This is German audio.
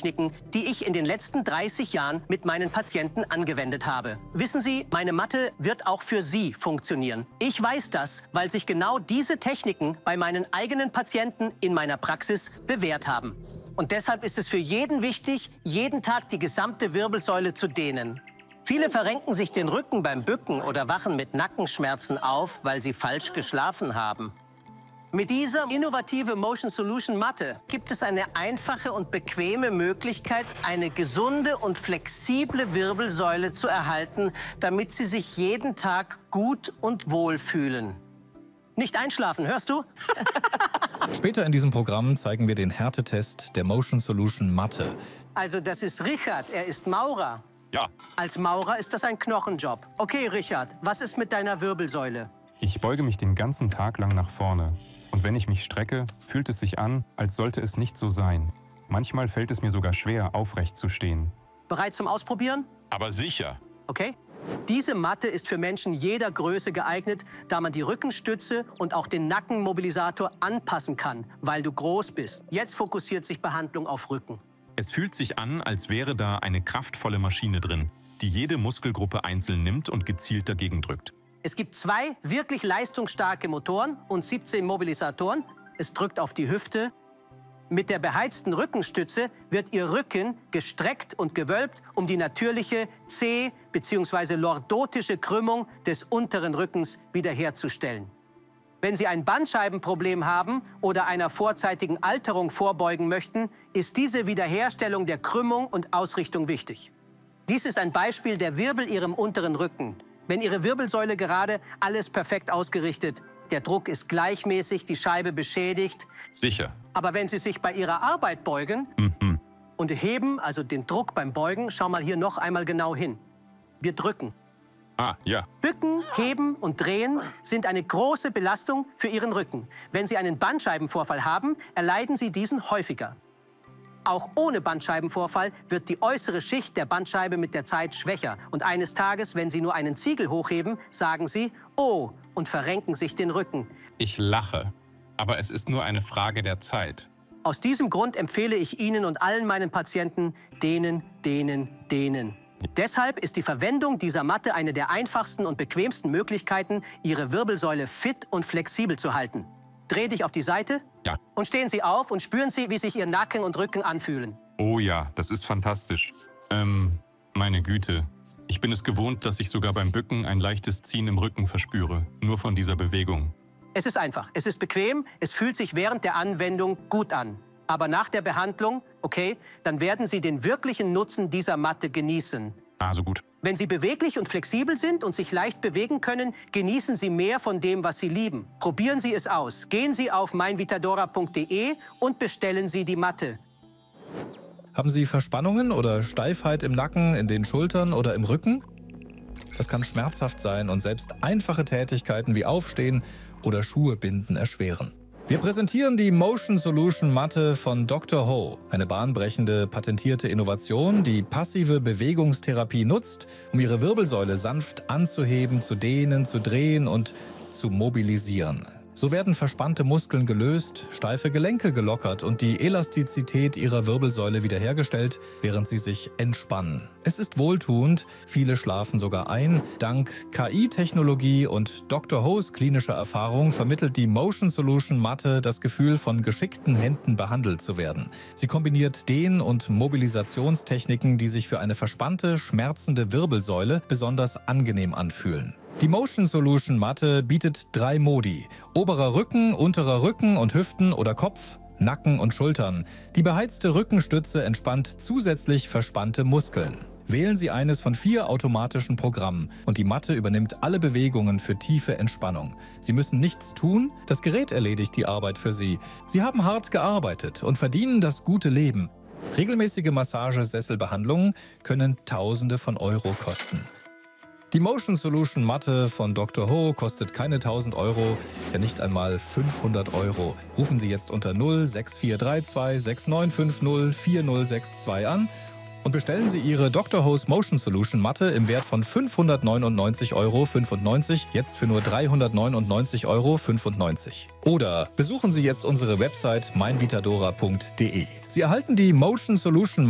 Techniken, die ich in den letzten 30 Jahren mit meinen Patienten angewendet habe. Wissen Sie, meine Matte wird auch für Sie funktionieren. Ich weiß das, weil sich genau diese Techniken bei meinen eigenen Patienten in meiner Praxis bewährt haben. Und deshalb ist es für jeden wichtig, jeden Tag die gesamte Wirbelsäule zu dehnen. Viele verrenken sich den Rücken beim Bücken oder wachen mit Nackenschmerzen auf, weil sie falsch geschlafen haben. Mit dieser innovative Motion Solution Matte gibt es eine einfache und bequeme Möglichkeit, eine gesunde und flexible Wirbelsäule zu erhalten, damit Sie sich jeden Tag gut und wohl fühlen. Nicht einschlafen, hörst du? Später in diesem Programm zeigen wir den Härtetest der Motion Solution Matte. Also das ist Richard, er ist Maurer. Ja. Als Maurer ist das ein Knochenjob. Okay, Richard, was ist mit deiner Wirbelsäule? Ich beuge mich den ganzen Tag lang nach vorne. Und wenn ich mich strecke, fühlt es sich an, als sollte es nicht so sein. Manchmal fällt es mir sogar schwer, aufrecht zu stehen. Bereit zum Ausprobieren? Aber sicher. Okay. Diese Matte ist für Menschen jeder Größe geeignet, da man die Rückenstütze und auch den Nackenmobilisator anpassen kann, weil du groß bist. Jetzt fokussiert sich Behandlung auf Rücken. Es fühlt sich an, als wäre da eine kraftvolle Maschine drin, die jede Muskelgruppe einzeln nimmt und gezielt dagegen drückt. Es gibt 2 wirklich leistungsstarke Motoren und 17 Mobilisatoren. Es drückt auf die Hüfte. Mit der beheizten Rückenstütze wird Ihr Rücken gestreckt und gewölbt, um die natürliche C- bzw. lordotische Krümmung des unteren Rückens wiederherzustellen. Wenn Sie ein Bandscheibenproblem haben oder einer vorzeitigen Alterung vorbeugen möchten, ist diese Wiederherstellung der Krümmung und Ausrichtung wichtig. Dies ist ein Beispiel der Wirbel Ihrem unteren Rücken. Wenn Ihre Wirbelsäule gerade, alles perfekt ausgerichtet, der Druck ist gleichmäßig, die Scheibe beschädigt. Sicher. Aber wenn Sie sich bei Ihrer Arbeit beugen und heben, also den Druck beim Beugen, schau mal hier noch einmal genau hin. Wir drücken. Ah, ja. Bücken, heben und drehen sind eine große Belastung für Ihren Rücken. Wenn Sie einen Bandscheibenvorfall haben, erleiden Sie diesen häufiger. Auch ohne Bandscheibenvorfall wird die äußere Schicht der Bandscheibe mit der Zeit schwächer. Und eines Tages, wenn Sie nur einen Ziegel hochheben, sagen Sie, oh, und verrenken sich den Rücken. Ich lache, aber es ist nur eine Frage der Zeit. Aus diesem Grund empfehle ich Ihnen und allen meinen Patienten, dehnen, dehnen, dehnen. Deshalb ist die Verwendung dieser Matte eine der einfachsten und bequemsten Möglichkeiten, Ihre Wirbelsäule fit und flexibel zu halten. Dreh dich auf die Seite. Ja. Und stehen Sie auf und spüren Sie, wie sich Ihr Nacken und Rücken anfühlen. Oh ja, das ist fantastisch. Meine Güte. Ich bin es gewohnt, dass ich sogar beim Bücken ein leichtes Ziehen im Rücken verspüre. Nur von dieser Bewegung. Es ist einfach, es ist bequem, es fühlt sich während der Anwendung gut an. Aber nach der Behandlung, okay, dann werden Sie den wirklichen Nutzen dieser Matte genießen. Also gut. Wenn Sie beweglich und flexibel sind und sich leicht bewegen können, genießen Sie mehr von dem, was Sie lieben. Probieren Sie es aus. Gehen Sie auf meinvitadora.de und bestellen Sie die Matte. Haben Sie Verspannungen oder Steifheit im Nacken, in den Schultern oder im Rücken? Das kann schmerzhaft sein und selbst einfache Tätigkeiten wie Aufstehen oder Schuhe binden erschweren. Wir präsentieren die Motion Solution Matte von Dr. Ho, eine bahnbrechende, patentierte Innovation, die passive Bewegungstherapie nutzt, um Ihre Wirbelsäule sanft anzuheben, zu dehnen, zu drehen und zu mobilisieren. So werden verspannte Muskeln gelöst, steife Gelenke gelockert und die Elastizität Ihrer Wirbelsäule wiederhergestellt, während Sie sich entspannen. Es ist wohltuend, viele schlafen sogar ein. Dank KI-Technologie und Dr. Ho's klinischer Erfahrung vermittelt die Motion Solution Matte das Gefühl, von geschickten Händen behandelt zu werden. Sie kombiniert Dehn- und Mobilisationstechniken, die sich für eine verspannte, schmerzende Wirbelsäule besonders angenehm anfühlen. Die Motion Solution Matte bietet 3 Modi: oberer Rücken, unterer Rücken und Hüften oder Kopf, Nacken und Schultern. Die beheizte Rückenstütze entspannt zusätzlich verspannte Muskeln. Wählen Sie eines von 4 automatischen Programmen und die Matte übernimmt alle Bewegungen für tiefe Entspannung. Sie müssen nichts tun, das Gerät erledigt die Arbeit für Sie. Sie haben hart gearbeitet und verdienen das gute Leben. Regelmäßige Massagesesselbehandlungen können Tausende von Euro kosten. Die Motion Solution Matte von Dr. Ho kostet keine 1.000 Euro, ja nicht einmal 500 Euro. Rufen Sie jetzt unter 06432 6950 4062 an und bestellen Sie Ihre Dr. Ho's Motion Solution Matte im Wert von 599,95 Euro jetzt für nur 399,95 Euro. Oder besuchen Sie jetzt unsere Website meinvitadora.de. Sie erhalten die Motion Solution